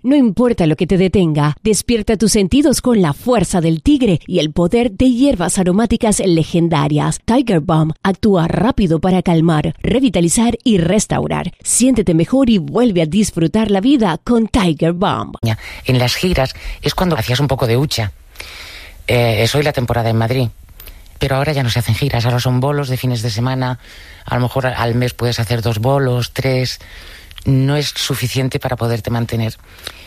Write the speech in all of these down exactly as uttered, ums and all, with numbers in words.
No importa lo que te detenga, despierta tus sentidos con la fuerza del tigre y el poder de hierbas aromáticas legendarias. Tiger Balm actúa rápido para calmar, revitalizar y restaurar. Siéntete mejor y vuelve a disfrutar la vida con Tiger Balm. En las giras es cuando hacías un poco de hucha. Eh, es hoy la temporada en Madrid. Pero ahora ya no se hacen giras, ahora son bolos de fines de semana. A lo mejor al mes puedes hacer dos bolos, tres. No es suficiente para poderte mantener.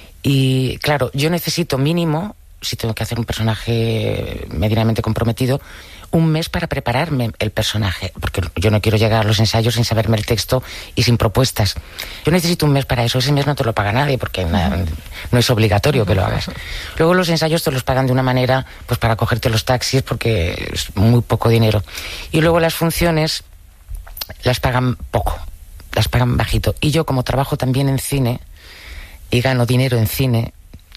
Y claro, yo necesito mínimo, si tengo que hacer un personaje medianamente comprometido, un mes para prepararme el personaje, porque yo no quiero llegar a los ensayos sin saberme el texto y sin propuestas. Yo necesito un mes para eso. Ese mes no te lo paga nadie, porque na, no es obligatorio que lo hagas. Luego los ensayos te los pagan de una manera, pues para cogerte los taxis, porque es muy poco dinero. Y luego las funciones las pagan poco, las pagan bajito. Y yo, como trabajo también en cine y gano dinero en cine,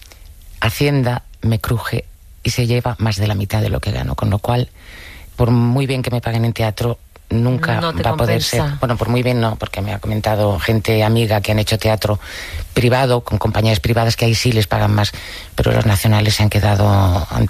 Hacienda me cruje y se lleva más de la mitad de lo que gano, con lo cual, por muy bien que me paguen en teatro, nunca no va a poder ser. Bueno, por muy bien no, porque me ha comentado gente amiga que han hecho teatro privado, con compañías privadas, que ahí sí les pagan más, pero los nacionales se han quedado... No,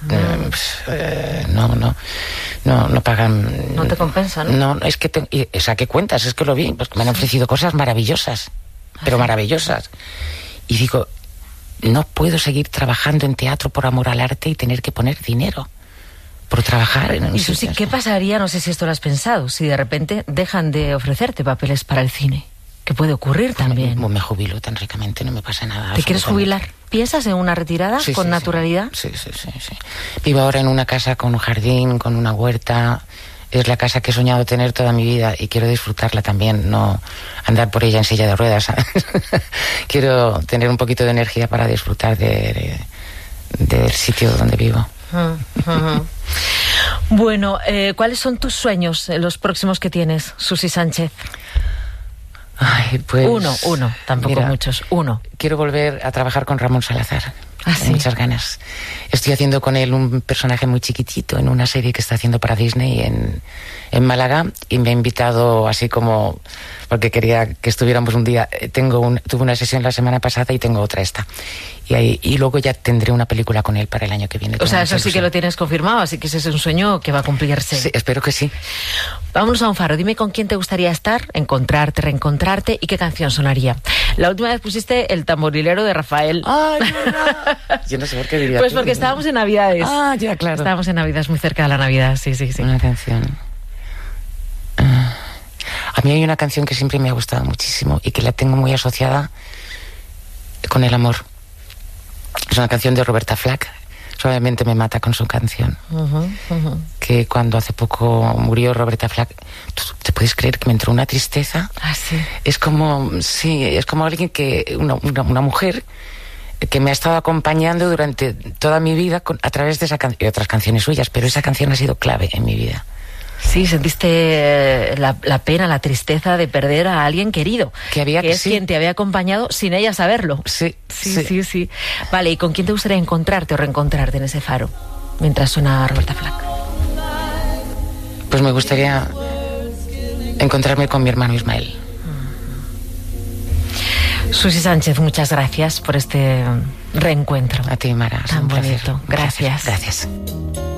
eh, no, no, no, no pagan... No te compensa, ¿no? No, es que... Te, y, o sea, ¿qué cuentas? Es que lo vi, porque me han ofrecido cosas maravillosas, pero maravillosas. Y digo... No puedo seguir trabajando en teatro por amor al arte y tener que poner dinero por trabajar en un Y Susi, ¿qué pasaría, no sé si esto lo has pensado, si de repente dejan de ofrecerte papeles para el cine? ¿Qué puede ocurrir pues también? Me, me jubilo tan ricamente, no me pasa nada. ¿Te quieres jubilar? ¿Piensas en una retirada sí, con sí, naturalidad? Sí, sí, sí, sí. Vivo ahora en una casa con un jardín, con una huerta. Es la casa que he soñado tener toda mi vida y quiero disfrutarla también, no andar por ella en silla de ruedas, ¿sabes? Quiero tener un poquito de energía para disfrutar de, de, del sitio donde vivo. Uh, uh-huh. Bueno, eh, ¿cuáles son tus sueños, eh, los próximos que tienes, Susi Sánchez? Ay, pues, uno, uno, tampoco mira, muchos, uno. Quiero volver a trabajar con Ramón Salazar. ¿Ah, Tengo sí? muchas ganas. Estoy haciendo con él un personaje muy chiquitito en una serie que está haciendo para Disney en, en Málaga, y me ha invitado así como porque quería que estuviéramos un día. Tengo un, tuve una sesión la semana pasada y tengo otra esta. Y, ahí, y luego ya tendré una película con él para el año que viene. O sea, eso sí que lo tienes confirmado, así que ese es un sueño que va a cumplirse. Sí, espero que sí. Vámonos a un faro. Dime con quién te gustaría estar, encontrarte, reencontrarte y qué canción sonaría. La última vez pusiste El tamborilero de Rafael. ¡Ay, no! Yo no sé por qué diría. Pues tú, porque ¿no? estábamos en Navidades. Ah, ya, claro. Estábamos en Navidades, muy cerca de la Navidad, sí, sí, sí. Una canción. Uh, a mí hay una canción que siempre me ha gustado muchísimo y que la tengo muy asociada con el amor. Es una canción de Roberta Flack. Suavemente me mata con su canción. Uh-huh, uh-huh. Que cuando hace poco murió Roberta Flack, ¿tú te puedes creer que me entró una tristeza? Ah, sí. Es como, sí, es como alguien que, una, una, una mujer que me ha estado acompañando durante toda mi vida con, a través de esa canción y otras canciones suyas, pero esa canción ha sido clave en mi vida. Sí, sentiste la, la pena, la tristeza de perder a alguien querido. Que había que que es sí. quien te había acompañado sin ella saberlo. Sí, sí, sí, sí, sí. Vale, ¿y con quién te gustaría encontrarte o reencontrarte en ese faro mientras suena Roberta Flack? Pues me gustaría encontrarme con mi hermano Ismael. Susi Sánchez, muchas gracias por este reencuentro. A ti, Mara. Tan bonito. Gracias. Gracias. Gracias.